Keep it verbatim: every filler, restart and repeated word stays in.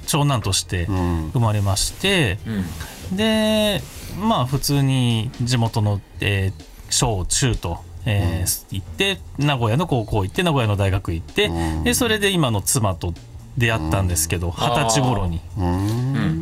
長男として生まれまして、うん、でまあ普通に地元の、えー、小中と、えーうん、行って名古屋の高校行って名古屋の大学行って、うん、でそれで今の妻と出会ったんですけど、二十歳頃に、うん、